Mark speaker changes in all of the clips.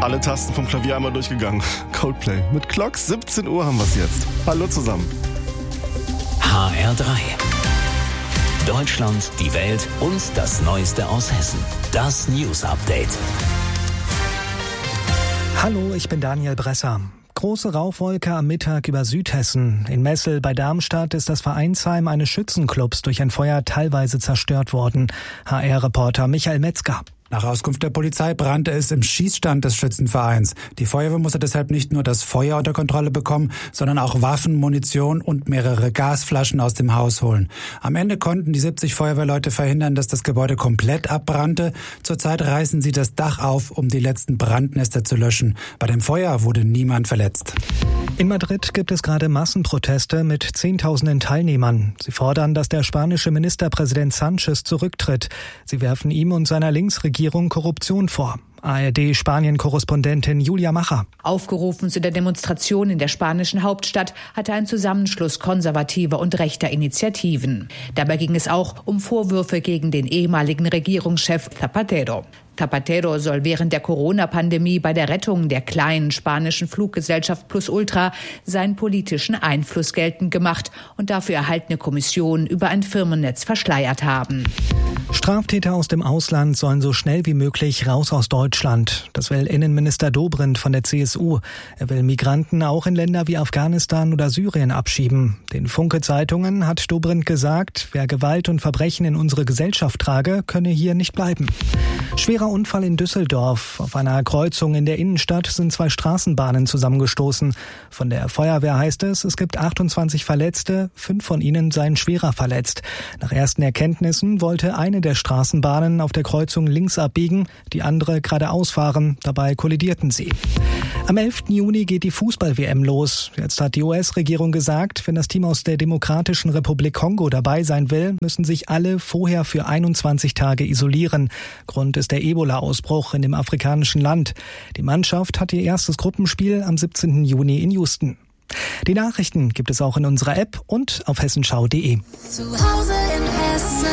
Speaker 1: Alle Tasten vom Klavier einmal durchgegangen. Coldplay. Mit Clocks, 17 Uhr haben wir es jetzt. Hallo zusammen.
Speaker 2: HR3. Deutschland, die Welt und das Neueste aus Hessen. Das News Update.
Speaker 3: Hallo, ich bin Daniel Bresser. Große Rauchwolke am Mittag über Südhessen. In Messel bei Darmstadt ist das Vereinsheim eines Schützenclubs durch ein Feuer teilweise zerstört worden. HR-Reporter Michael Metzger.
Speaker 4: Nach Auskunft der Polizei brannte es im Schießstand des Schützenvereins. Die Feuerwehr musste deshalb nicht nur das Feuer unter Kontrolle bekommen, sondern auch Waffen, Munition und mehrere Gasflaschen aus dem Haus holen. Am Ende konnten die 70 Feuerwehrleute verhindern, dass das Gebäude komplett abbrannte. Zurzeit reißen sie das Dach auf, um die letzten Brandnester zu löschen. Bei dem Feuer wurde niemand verletzt.
Speaker 3: In Madrid gibt es gerade Massenproteste mit Zehntausenden Teilnehmern. Sie fordern, dass der spanische Ministerpräsident Sánchez zurücktritt. Sie werfen ihm und seiner Linksregierung Korruption vor. ARD-Spanien-Korrespondentin Julia Macher.
Speaker 5: Aufgerufen zu der Demonstration in der spanischen Hauptstadt hatte ein Zusammenschluss konservativer und rechter Initiativen. Dabei ging es auch um Vorwürfe gegen den ehemaligen Regierungschef Zapatero. Zapatero soll während der Corona-Pandemie bei der Rettung der kleinen spanischen Fluggesellschaft Plus Ultra seinen politischen Einfluss geltend gemacht und dafür erhaltene Kommissionen über ein Firmennetz verschleiert haben.
Speaker 3: Straftäter aus dem Ausland sollen so schnell wie möglich raus aus Deutschland. Das will Innenminister Dobrindt von der CSU. Er will Migranten auch in Länder wie Afghanistan oder Syrien abschieben. Den Funke-Zeitungen hat Dobrindt gesagt, wer Gewalt und Verbrechen in unsere Gesellschaft trage, könne hier nicht bleiben. Schwerer Unfall in Düsseldorf. Auf einer Kreuzung in der Innenstadt sind 2 Straßenbahnen zusammengestoßen. Von der Feuerwehr heißt es gibt 28 Verletzte, 5 von ihnen seien schwerer verletzt. Nach ersten Erkenntnissen wollte eine der Straßenbahnen auf der Kreuzung links abbiegen, die andere geradeaus fahren. Dabei kollidierten sie. Am 11. Juni geht die Fußball-WM los. Jetzt hat die US-Regierung gesagt, wenn das Team aus der Demokratischen Republik Kongo dabei sein will, müssen sich alle vorher für 21 Tage isolieren. Grund ist der Ebola-Ausbruch in dem afrikanischen Land. Die Mannschaft hat ihr erstes Gruppenspiel am 17. Juni in Houston. Die Nachrichten gibt es auch in unserer App und auf hessenschau.de.
Speaker 6: Zu Hause in Hessen.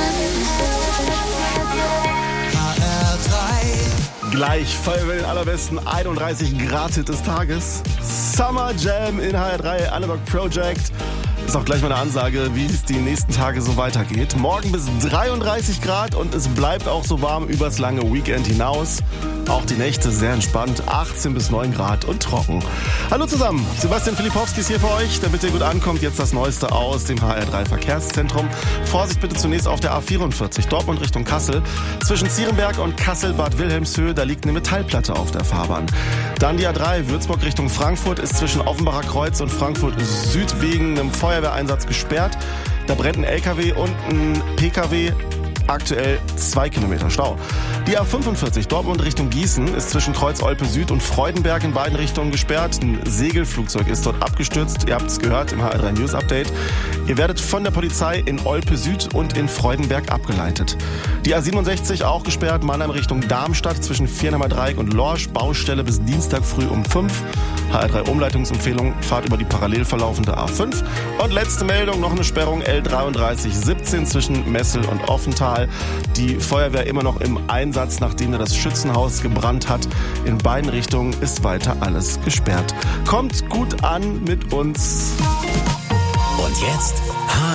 Speaker 1: Gleich Feuerwehr den allerbesten 31 Grad Hit des Tages. Summer Jam in HR3 Analog Project. Ist auch gleich mal eine Ansage, wie es die nächsten Tage so weitergeht. Morgen bis 33 Grad und es bleibt auch so warm übers lange Weekend hinaus. Auch die Nächte sehr entspannt, 18 bis 9 Grad und trocken. Hallo zusammen, Sebastian Filipowski ist hier für euch. Damit ihr gut ankommt, jetzt das Neueste aus dem HR3 Verkehrszentrum. Vorsicht bitte zunächst auf der A44, Dortmund Richtung Kassel. Zwischen Zierenberg und Kassel-Bad Wilhelmshöhe, da liegt eine Metallplatte auf der Fahrbahn. Dann die A3, Würzburg Richtung Frankfurt, ist zwischen Offenbacher Kreuz und Frankfurt Süd wegen einem Feuerwehreinsatz gesperrt. Da brennt ein LKW und ein PKW. Aktuell 2 Kilometer Stau. Die A45 Dortmund Richtung Gießen ist zwischen Kreuz Olpe Süd und Freudenberg in beiden Richtungen gesperrt. Ein Segelflugzeug ist dort abgestürzt. Ihr habt es gehört im HR3 News Update. Ihr werdet von der Polizei in Olpe Süd und in Freudenberg abgeleitet. Die A67 auch gesperrt, Mannheim Richtung Darmstadt zwischen Viernheimer Dreieck und Lorsch. Baustelle bis Dienstag früh um 5. HR3 Umleitungsempfehlung, Fahrt über die parallel verlaufende A5. Und letzte Meldung, noch eine Sperrung L3317 zwischen Messel und Offenthal. Die Feuerwehr immer noch im Einsatz, nachdem da das Schützenhaus gebrannt hat. In beiden Richtungen ist weiter alles gesperrt. Kommt gut an mit uns.
Speaker 2: Und jetzt